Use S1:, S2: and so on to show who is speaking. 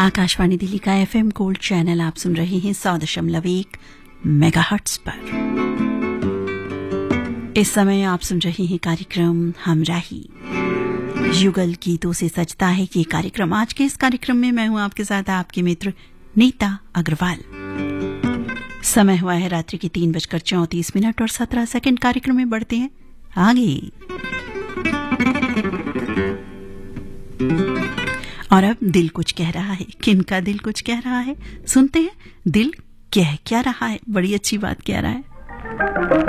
S1: आकाशवाणी दिल्ली का FM gold channel आप सुन रहे हैं 100.1 मेगाहर्ट्ज पर। इस समय आप सुन रहे हैं कार्यक्रम हमराही, युगल गीतों से सजता है ये कार्यक्रम। आज के इस कार्यक्रम में मैं हूं आपके साथ आपकी मित्र नीता अग्रवाल। समय हुआ है रात्रि के 3:34 और 17 सेकंड। कार्यक्रम में बढ़ते हैं आगे। और अब दिल कुछ कह रहा है। किनका दिल कुछ कह रहा है सुनते हैं। दिल कह क्या रहा है, बड़ी अच्छी बात कह रहा है।